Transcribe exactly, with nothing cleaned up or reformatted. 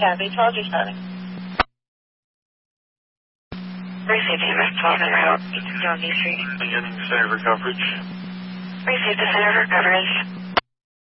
Kathy, Charger starting. Received U S twelve en route, John D Street. Beginning Senator coverage. Received the Senator coverage.